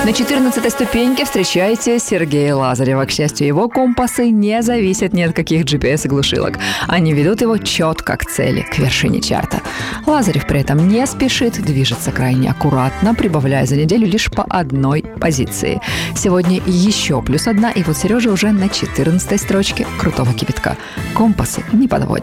На 14-й ступеньке встречайте Сергея Лазарева. К счастью, его компасы не зависят ни от каких GPS-глушилок. Они ведут его четко к цели, к вершине чарта. Лазарев при этом не спешит, движется крайне аккуратно, прибавляя за неделю лишь по одной позиции. Сегодня еще +1, и вот Сережа уже на 14-й строчке крутого кипятка. Компасы не подводят.